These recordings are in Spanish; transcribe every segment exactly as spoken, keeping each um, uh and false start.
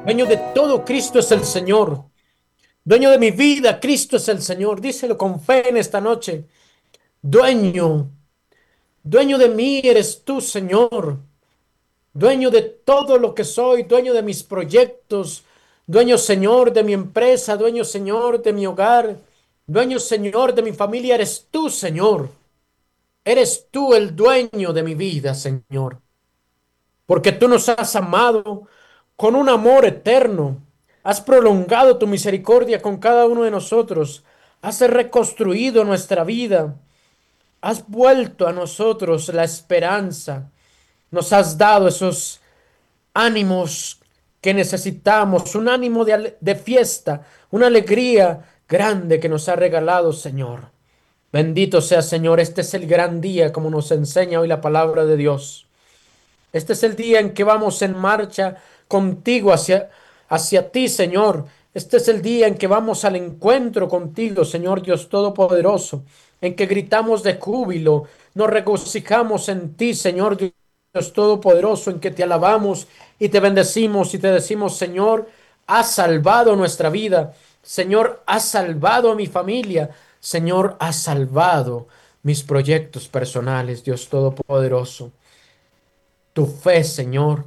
Dueño de todo, Cristo es el Señor. Dueño de mi vida, Cristo es el Señor. Díselo con fe en esta noche. Dueño, dueño de mí eres tú, Señor. Dueño de todo lo que soy, dueño de mis proyectos. Dueño, Señor, de mi empresa. Dueño, Señor, de mi hogar. Dueño, Señor, de mi familia. Eres tú, Señor. Eres tú el dueño de mi vida, Señor. Porque tú nos has amado con un amor eterno. Has prolongado tu misericordia con cada uno de nosotros. Has reconstruido nuestra vida. Has vuelto a nosotros la esperanza. Nos has dado esos ánimos que necesitamos, un ánimo de, ale- de fiesta, una alegría grande que nos ha regalado, Señor. Bendito sea, Señor. Este es el gran día, como nos enseña hoy la palabra de Dios. Este es el día en que vamos en marcha contigo hacia, hacia ti, Señor. Este es el día en que vamos al encuentro contigo, Señor Dios Todopoderoso, en que gritamos de júbilo, nos regocijamos en ti, Señor Dios Todopoderoso, en que te alabamos y te bendecimos y te decimos, Señor, has salvado nuestra vida, Señor, has salvado a mi familia, Señor, has salvado mis proyectos personales, Dios Todopoderoso. Tu fe, Señor,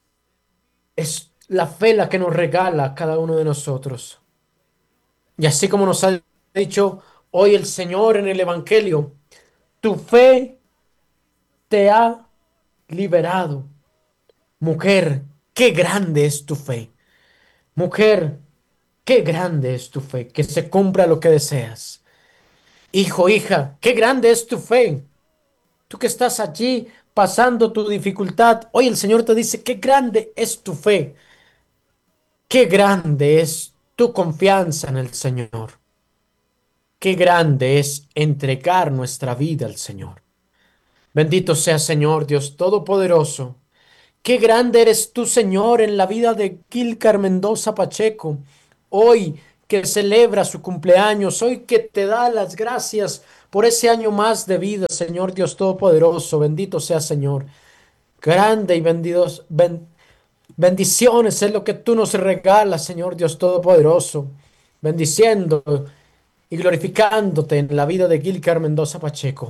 es la fe la que nos regala a cada uno de nosotros. Y así como nos ha dicho hoy el Señor en el Evangelio, tu fe te ha liberado. Mujer, qué grande es tu fe. Mujer, qué grande es tu fe. Que se cumpla lo que deseas. Hijo, hija, qué grande es tu fe. Tú que estás allí pasando tu dificultad, hoy el Señor te dice, qué grande es tu fe. Qué grande es tu confianza en el Señor. Qué grande es entregar nuestra vida al Señor. Bendito sea Señor Dios Todopoderoso. Qué grande eres tú, Señor, en la vida de Gilcar Mendoza Pacheco. Hoy que celebra su cumpleaños, hoy que te da las gracias por ese año más de vida, Señor Dios Todopoderoso. Bendito sea Señor. Grande y benditos, ben- bendiciones es lo que tú nos regalas, Señor Dios Todopoderoso. Bendiciendo y glorificándote en la vida de Gilcar Mendoza Pacheco.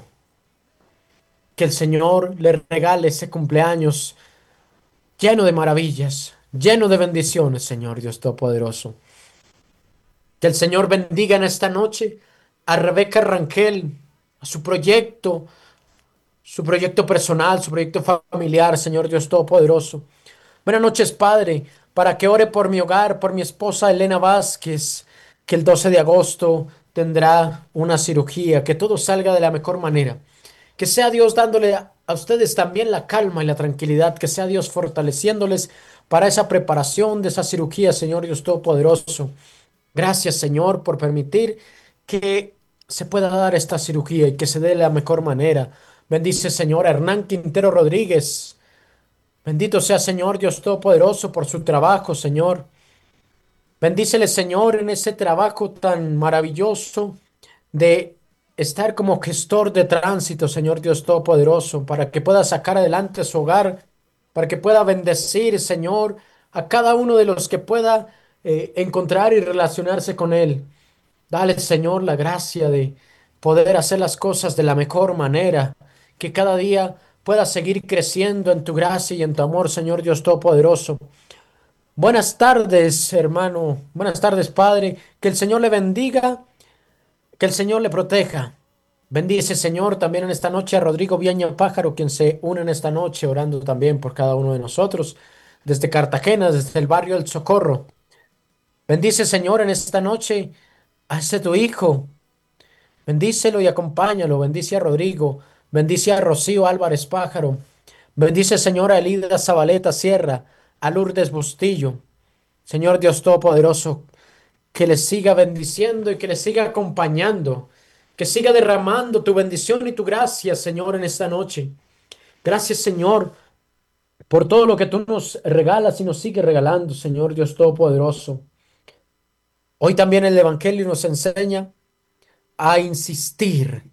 Que el Señor le regale ese cumpleaños lleno de maravillas, lleno de bendiciones, Señor Dios Todopoderoso. Que el Señor bendiga en esta noche a Rebeca Rangel, a su proyecto, su proyecto personal, su proyecto familiar, Señor Dios Todopoderoso. Buenas noches, Padre, para que ore por mi hogar, por mi esposa Elena Vázquez, que el doce de agosto tendrá una cirugía, que todo salga de la mejor manera. Que sea Dios dándole a a ustedes también la calma y la tranquilidad, que sea Dios fortaleciéndoles para esa preparación de esa cirugía, Señor Dios Todopoderoso. Gracias, Señor, por permitir que se pueda dar esta cirugía y que se dé de la mejor manera. Bendice, Señor, a Hernán Quintero Rodríguez. Bendito sea, Señor Dios Todopoderoso, por su trabajo, Señor. Bendícele, Señor, en ese trabajo tan maravilloso de estar como gestor de tránsito, Señor Dios Todopoderoso, para que pueda sacar adelante su hogar, para que pueda bendecir, Señor, a cada uno de los que pueda eh, encontrar y relacionarse con Él. Dale, Señor, la gracia de poder hacer las cosas de la mejor manera, que cada día pueda seguir creciendo en tu gracia y en tu amor, Señor Dios Todopoderoso. Buenas tardes, hermano. Buenas tardes, Padre. Que el Señor le bendiga, que el Señor le proteja. Bendice, Señor, también en esta noche a Rodrigo Viaña Pájaro, quien se une en esta noche orando también por cada uno de nosotros, desde Cartagena, desde el barrio El Socorro. Bendice, Señor, en esta noche a ese tu hijo. Bendícelo y acompáñalo. Bendice a Rodrigo. Bendice a Rocío Álvarez Pájaro. Bendice, Señor, a Elida Zabaleta Sierra, a Lourdes Bustillo. Señor Dios Todopoderoso, que les siga bendiciendo y que les siga acompañando, que siga derramando tu bendición y tu gracia, Señor, en esta noche. Gracias, Señor, por todo lo que tú nos regalas y nos sigue regalando, Señor Dios Todopoderoso. Hoy también el Evangelio nos enseña a insistir,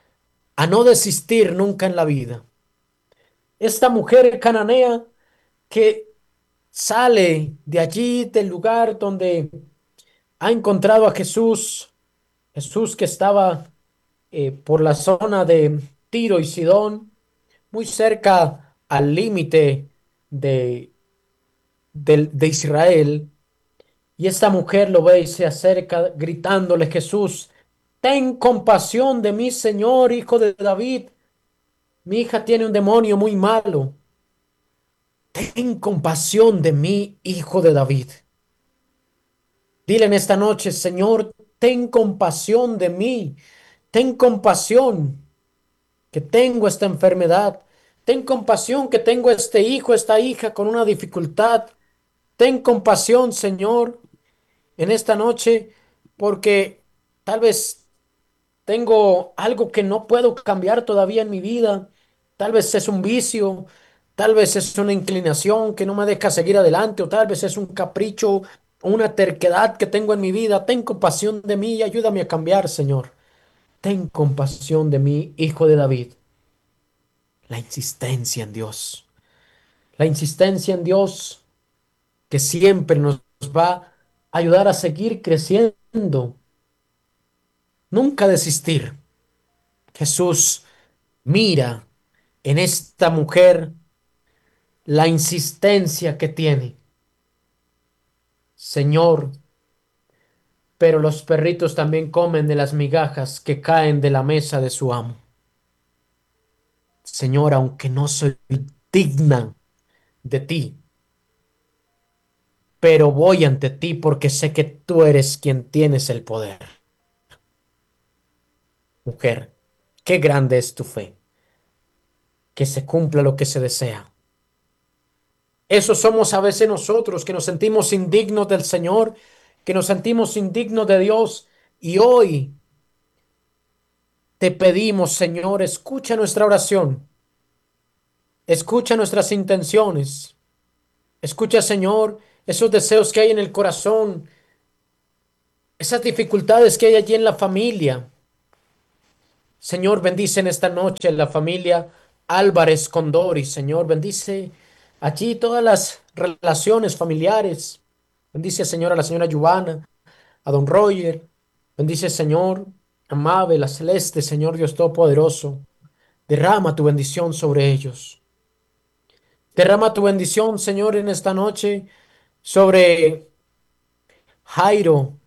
a no desistir nunca en la vida. Esta mujer cananea que sale de allí, del lugar donde ha encontrado a Jesús, Jesús que estaba eh, por la zona de Tiro y Sidón, muy cerca al límite de, del- de Israel. Y esta mujer lo ve y se acerca gritándole, Jesús, ten compasión de mí, Señor, hijo de David. Mi hija tiene un demonio muy malo. Ten compasión de mí, hijo de David. Dile en esta noche, Señor, ten compasión de mí. Ten compasión que tengo esta enfermedad. Ten compasión que tengo este hijo, esta hija con una dificultad. Ten compasión, Señor, en esta noche, porque tal vez tengo algo que no puedo cambiar todavía en mi vida. Tal vez es un vicio, tal vez es una inclinación que no me deja seguir adelante, o tal vez es un capricho o una terquedad que tengo en mi vida. Ten compasión de mí y ayúdame a cambiar, Señor. Ten compasión de mí, hijo de David. La insistencia en Dios. La insistencia en Dios que siempre nos va a ayudar a seguir creciendo. Nunca desistir. Jesús mira en esta mujer la insistencia que tiene. Señor, pero los perritos también comen de las migajas que caen de la mesa de su amo. Señor, aunque no soy digna de ti, pero voy ante ti porque sé que tú eres quien tienes el poder. Mujer, qué grande es tu fe, que se cumpla lo que se desea. Eso somos a veces nosotros, que nos sentimos indignos del Señor, que nos sentimos indignos de Dios. Y hoy te pedimos, Señor, escucha nuestra oración, escucha nuestras intenciones, escucha, Señor, esos deseos que hay en el corazón, esas dificultades que hay allí en la familia. Señor, bendice en esta noche la familia Álvarez Condori. Señor, bendice allí todas las relaciones familiares. Bendice, Señor, a la señora Giovanna, a don Roger. Bendice, Señor, a Mabel, a Celeste, Señor Dios Todopoderoso. Derrama tu bendición sobre ellos. Derrama tu bendición, Señor, en esta noche sobre Jairo.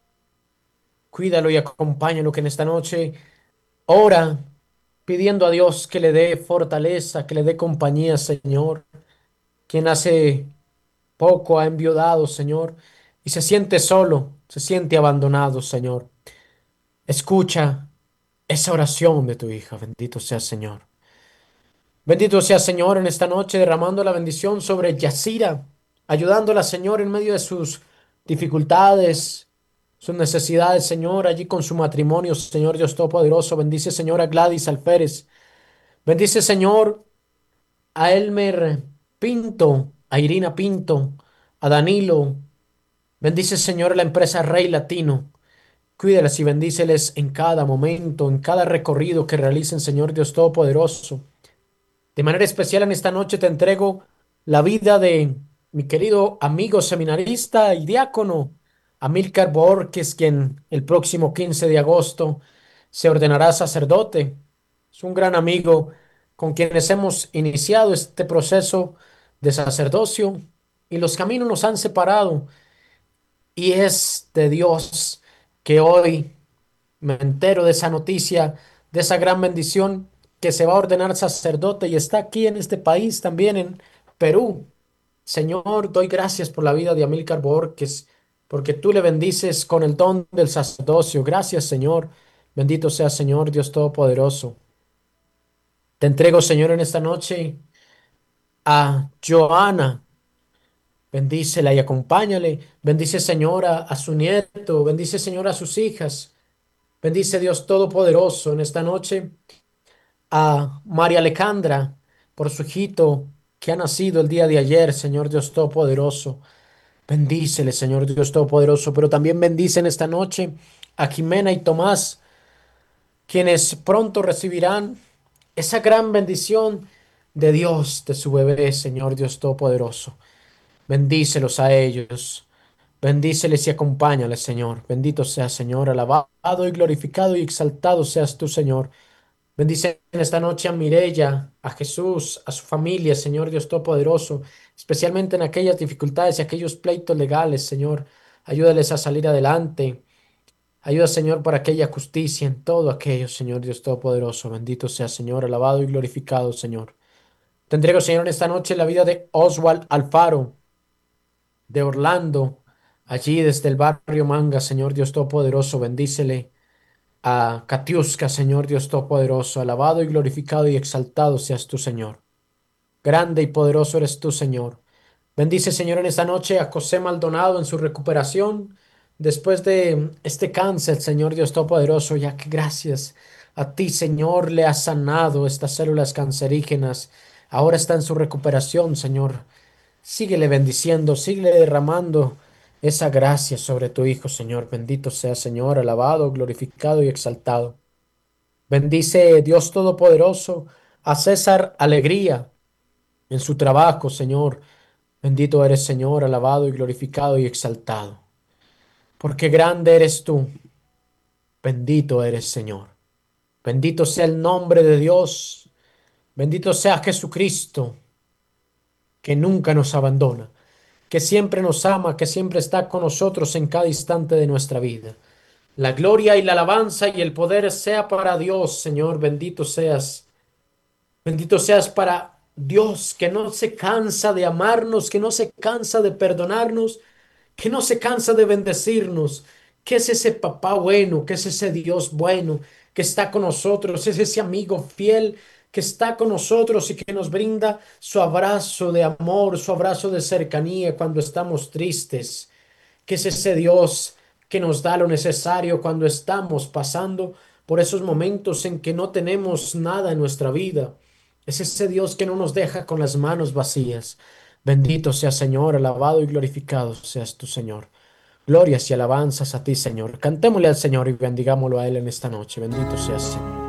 Cuídalo y acompáñalo que en esta noche ora pidiendo a Dios que le dé fortaleza, que le dé compañía, Señor. Quien hace poco ha enviudado, Señor, y se siente solo, se siente abandonado, Señor. Escucha esa oración de tu hija, bendito sea Señor. Bendito sea Señor en esta noche derramando la bendición sobre Yacira, ayudándola, Señor, en medio de sus dificultades, sus necesidades, Señor, allí con su matrimonio, Señor Dios Todopoderoso. Bendice, Señor, a Gladys Alférez. Bendice, Señor, a Elmer Pinto, a Irina Pinto, a Danilo. Bendice, Señor, a la empresa Rey Latino. Cuídelas y bendíceles en cada momento, en cada recorrido que realicen, Señor Dios Todopoderoso. De manera especial en esta noche te entrego la vida de mi querido amigo seminarista y diácono Amílcar Borges, quien el próximo quince de agosto se ordenará sacerdote. Es un gran amigo con quienes hemos iniciado este proceso de sacerdocio y los caminos nos han separado. Y es de Dios que hoy me entero de esa noticia, de esa gran bendición que se va a ordenar sacerdote y está aquí en este país, también en Perú. Señor, doy gracias por la vida de Amílcar Borges, porque tú le bendices con el don del sacerdocio. Gracias, Señor. Bendito sea, Señor, Dios Todopoderoso. Te entrego, Señor, en esta noche a Joana. Bendícela y acompáñale. Bendice, Señora, a su nieto. Bendice, Señor, a sus hijas. Bendice, Dios Todopoderoso, en esta noche a María Alejandra por su hijito que ha nacido el día de ayer, Señor Dios Todopoderoso. Bendícele, Señor Dios Todopoderoso, pero también bendice en esta noche a Jimena y Tomás, quienes pronto recibirán esa gran bendición de Dios, de su bebé, Señor Dios Todopoderoso. Bendícelos a ellos. Bendíceles y acompáñales, Señor. Bendito sea, Señor. Alabado y glorificado y exaltado seas tú, Señor. Bendice en esta noche a Mirella, a Jesús, a su familia, Señor Dios Todopoderoso, especialmente en aquellas dificultades y aquellos pleitos legales, Señor. Ayúdales a salir adelante. Ayuda, Señor, para que haya justicia en todo aquello, Señor Dios Todopoderoso. Bendito sea, Señor, alabado y glorificado, Señor. Te entrego, Señor, en esta noche la vida de Oswald Alfaro, de Orlando, allí desde el barrio Manga, Señor Dios Todopoderoso. Bendícele a Katiuska, Señor Dios Todopoderoso. Alabado y glorificado y exaltado seas tú, Señor. Grande y poderoso eres tú, Señor. Bendice, Señor, en esta noche a José Maldonado en su recuperación después de este cáncer, Señor Dios Todopoderoso, ya que gracias a ti, Señor, le has sanado estas células cancerígenas. Ahora está en su recuperación, Señor. Síguele bendiciendo, síguele derramando esa gracia sobre tu Hijo, Señor. Bendito sea, Señor, alabado, glorificado y exaltado. Bendice Dios Todopoderoso a César Alegría en su trabajo, Señor. Bendito eres, Señor, alabado y glorificado y exaltado. Porque grande eres tú. Bendito eres, Señor. Bendito sea el nombre de Dios. Bendito sea Jesucristo, que nunca nos abandona, que siempre nos ama, que siempre está con nosotros en cada instante de nuestra vida. La gloria y la alabanza y el poder sea para Dios, Señor. Bendito seas. Bendito seas para Dios, que no se cansa de amarnos, que no se cansa de perdonarnos, que no se cansa de bendecirnos, que es ese papá bueno, que es ese Dios bueno, que está con nosotros, es ese amigo fiel que está con nosotros y que nos brinda su abrazo de amor, su abrazo de cercanía cuando estamos tristes, que es ese Dios que nos da lo necesario cuando estamos pasando por esos momentos en que no tenemos nada en nuestra vida. Es ese Dios que no nos deja con las manos vacías. Bendito sea, Señor, alabado y glorificado seas tu, Señor. Glorias y alabanzas a ti, Señor. Cantémosle al Señor y bendigámoslo a Él en esta noche. Bendito seas, Señor.